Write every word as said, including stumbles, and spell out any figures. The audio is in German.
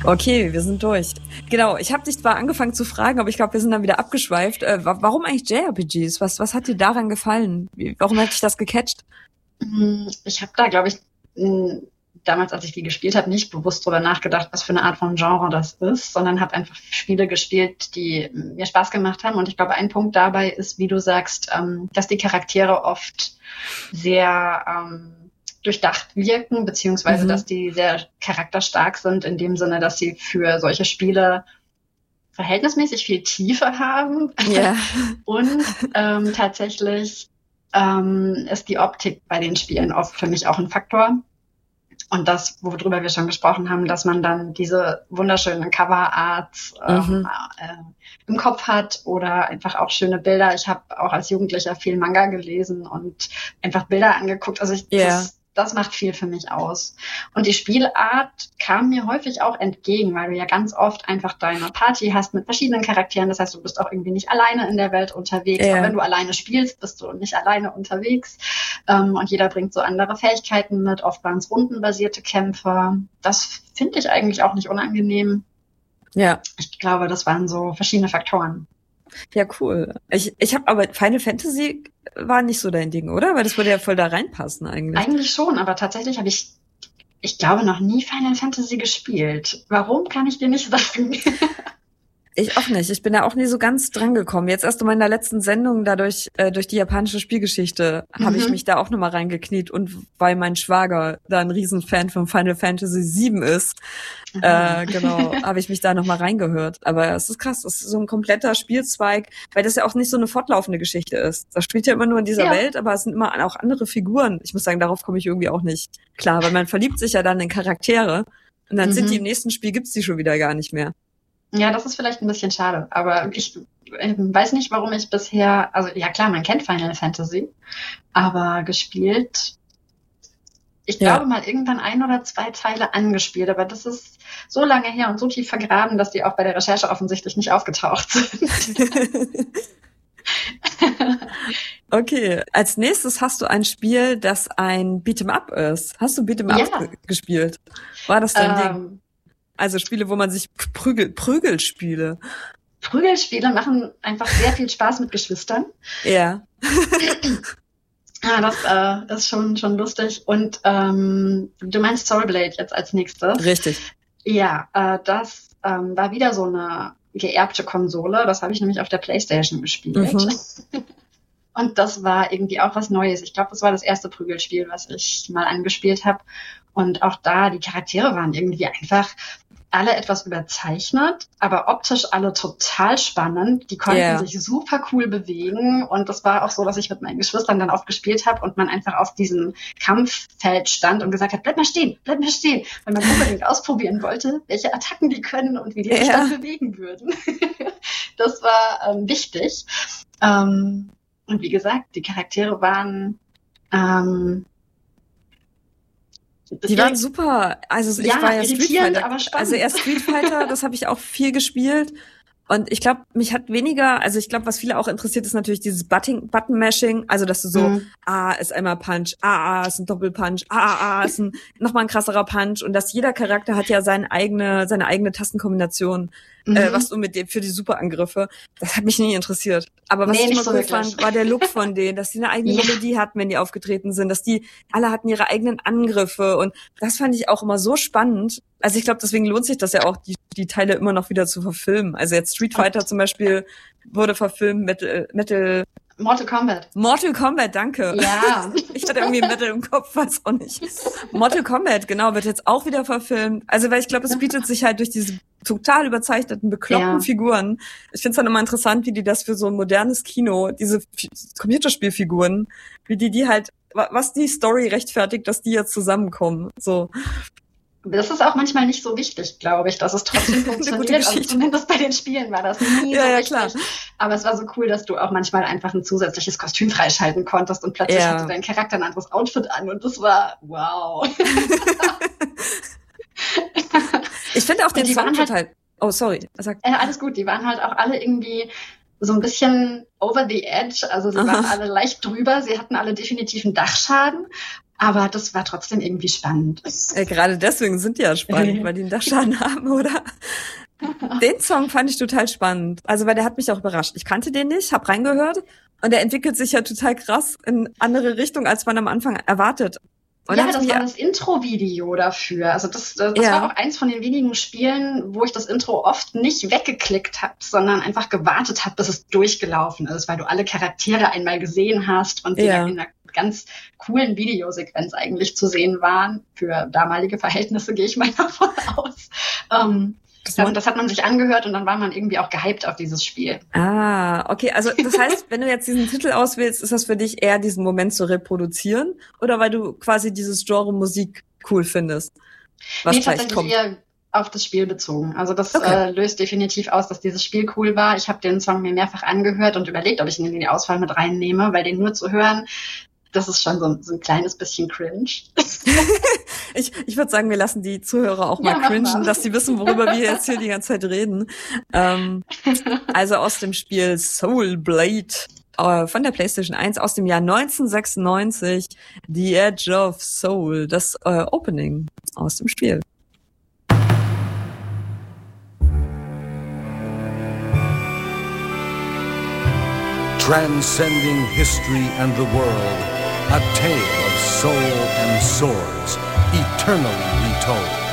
Okay, wir sind durch. Genau, ich habe dich zwar angefangen zu fragen, aber ich glaube, wir sind dann wieder abgeschweift. Äh, warum eigentlich J R P Gs? Was, was hat dir daran gefallen? Wie, warum hat dich das gecatcht? Ich habe da, glaube ich, damals, als ich die gespielt habe, nicht bewusst drüber nachgedacht, was für eine Art von Genre das ist, sondern habe einfach Spiele gespielt, die mir Spaß gemacht haben. Und ich glaube, ein Punkt dabei ist, wie du sagst, ähm, dass die Charaktere oft sehr ähm, durchdacht wirken, beziehungsweise Mhm. dass die sehr charakterstark sind, in dem Sinne, dass sie für solche Spiele verhältnismäßig viel Tiefe haben. Ja. Und ähm, tatsächlich ähm, ist die Optik bei den Spielen oft für mich auch ein Faktor. Und das, worüber wir schon gesprochen haben, dass man dann diese wunderschönen Cover-Arts ähm, Mhm. äh, im Kopf hat oder einfach auch schöne Bilder. Ich habe auch als Jugendlicher viel Manga gelesen und einfach Bilder angeguckt. Also ich, Ja. das, das macht viel für mich aus. Und die Spielart kam mir häufig auch entgegen, weil du ja ganz oft einfach deine Party hast mit verschiedenen Charakteren. Das heißt, du bist auch irgendwie nicht alleine in der Welt unterwegs. Ja. Auch wenn du alleine spielst, bist du nicht alleine unterwegs. Ähm, und jeder bringt so andere Fähigkeiten mit. Oft waren es rundenbasierte Kämpfe. Das finde ich eigentlich auch nicht unangenehm. Ja. Ich glaube, das waren so verschiedene Faktoren. Ja, cool. Ich, ich habe aber Final Fantasy war nicht so dein Ding, oder? Weil das würde ja voll da reinpassen eigentlich. Eigentlich schon, aber tatsächlich habe ich, ich glaube, noch nie Final Fantasy gespielt. Warum, kann ich dir nicht sagen. Ich auch nicht. Ich bin da auch nie so ganz dran gekommen. Jetzt erst in meiner letzten Sendung, dadurch äh, durch die japanische Spielgeschichte, Mhm. habe ich mich da auch nochmal reingekniet. Und weil mein Schwager da ein Riesenfan von Final Fantasy sieben ist, äh, genau, habe ich mich da nochmal reingehört. Aber es ist krass, das ist so ein kompletter Spielzweig, weil das ja auch nicht so eine fortlaufende Geschichte ist. Das spielt ja immer nur in dieser Ja. Welt, aber es sind immer auch andere Figuren. Ich muss sagen, darauf komme ich irgendwie auch nicht klar, weil man verliebt sich ja dann in Charaktere und dann Mhm. sind die im nächsten Spiel, gibt's die schon wieder gar nicht mehr. Ja, das ist vielleicht ein bisschen schade, aber ich äh, weiß nicht, warum ich bisher, also ja klar, man kennt Final Fantasy, aber gespielt, ich Ja. glaube mal irgendwann ein oder zwei Teile angespielt, aber das ist so lange her und so tief vergraben, dass die auch bei der Recherche offensichtlich nicht aufgetaucht sind. Okay, als nächstes hast du ein Spiel, das ein Beat'em Up ist. Hast du Beat'em Up Ja. ge- gespielt? War das dein Ding? ähm, Also Spiele, wo man sich prügelt, Prügelspiele. Prügelspiele machen einfach sehr viel Spaß mit Geschwistern. Ja. Ja, das äh, ist schon schon lustig. Und ähm, du meinst Soulblade jetzt als nächstes? Richtig. Ja, äh, das ähm, war wieder so eine geerbte Konsole. Das habe ich nämlich auf der PlayStation gespielt. Mhm. Und das war irgendwie auch was Neues. Ich glaube, das war das erste Prügelspiel, was ich mal angespielt habe. Und auch da, die Charaktere waren irgendwie einfach alle etwas überzeichnet, aber optisch alle total spannend. Die konnten Ja. sich super cool bewegen. Und das war auch so, dass ich mit meinen Geschwistern dann oft gespielt habe und man einfach auf diesem Kampffeld stand und gesagt hat, bleib mal stehen, bleib mal stehen. Weil man unbedingt ausprobieren wollte, welche Attacken die können und wie die sich Ja. dann bewegen würden. Das war ähm, wichtig. Ähm, und wie gesagt, die Charaktere waren ähm, Die waren super. Also ich Ja, war ja Street irritierend, Fighter. aber spannend. Also erst Street Fighter, das habe ich auch viel gespielt. Und ich glaube, mich hat weniger, also ich glaube, was viele auch interessiert, ist natürlich dieses Button, Button-Mashing. Also, dass du so, Mhm. A ist einmal Punch, A, A ist ein Doppelpunch, A, A, A ist ein nochmal ein krasserer Punch. Und dass jeder Charakter hat ja seine eigene, seine eigene Tastenkombination, Mhm. äh, was du mit dem, für die Superangriffe. Das hat mich nie interessiert. Aber was Nee, ich nicht immer so cool wirklich. fand, war der Look von denen, dass die eine eigene Ja. Melodie hatten, wenn die aufgetreten sind, dass die alle hatten ihre eigenen Angriffe. Und das fand ich auch immer so spannend. Also ich glaube, deswegen lohnt sich das ja auch, die, die Teile immer noch wieder zu verfilmen. Also jetzt Street Fighter zum Beispiel wurde verfilmt, Metal, Metal, Mortal Kombat. Mortal Kombat, danke. Ja. Ich hatte irgendwie Metal im Kopf, weiß auch nicht. Mortal Kombat, genau, wird jetzt auch wieder verfilmt. Also, weil ich glaube, es bietet sich halt durch diese total überzeichneten, bekloppten Ja. Figuren. Ich finde es dann immer interessant, wie die das für so ein modernes Kino, diese F- Computerspielfiguren, wie die die halt, wa- was die Story rechtfertigt, dass die jetzt zusammenkommen. So. Das ist auch manchmal nicht so wichtig, glaube ich, dass es trotzdem funktioniert. Also Geschichte. zumindest bei den Spielen war das nie Ja, so ja, wichtig. klar. Aber es war so cool, dass du auch manchmal einfach ein zusätzliches Kostüm freischalten konntest und plötzlich Ja. hatte dein Charakter ein anderes Outfit an und das war wow. Ich finde auch den die Song waren halt- total. Oh, sorry. Sag. Äh, alles gut, die waren halt auch alle irgendwie so ein bisschen over the edge, also sie Aha. waren alle leicht drüber, sie hatten alle definitiv einen Dachschaden Aber das war trotzdem irgendwie spannend. Äh, gerade deswegen sind die ja spannend, weil die einen Dachschaden haben, oder? Den Song fand ich total spannend. Also, weil der hat mich auch überrascht. Ich kannte den nicht, hab reingehört und der entwickelt sich ja total krass in andere Richtung, als man am Anfang erwartet. Und ja, das war das Intro-Video dafür. Also das, das ja. war auch eins von den wenigen Spielen, wo ich das Intro oft nicht weggeklickt habe, sondern einfach gewartet habe, bis es durchgelaufen ist, weil du alle Charaktere einmal gesehen hast und die ja. in einer ganz coolen Videosequenz eigentlich zu sehen waren. Für damalige Verhältnisse gehe ich mal davon aus. Ähm, Das, und das hat man sich angehört und dann war man irgendwie auch gehypt auf dieses Spiel. Ah, okay. Also das heißt, wenn du jetzt diesen Titel auswählst, ist das für dich eher diesen Moment zu reproduzieren oder weil du quasi dieses Genre Musik cool findest? Was nee, tatsächlich kommt? Eher auf das Spiel bezogen. Also das okay. äh, löst definitiv aus, dass dieses Spiel cool war. Ich habe den Song mir mehrfach angehört und überlegt, ob ich ihn in die Auswahl mit reinnehme, weil den nur zu hören, das ist schon so ein, so ein kleines bisschen cringe. ich ich würde sagen, wir lassen die Zuhörer auch mal ja, cringen, mal. dass sie wissen, worüber wir jetzt hier die ganze Zeit reden. Ähm, also aus dem Spiel Soul Blade äh, von der PlayStation eins aus dem Jahr neunzehnhundertsechsundneunzig, The Edge of Soul, das äh, Opening aus dem Spiel. Transcending history and the world. A tale of soul and swords, eternally retold.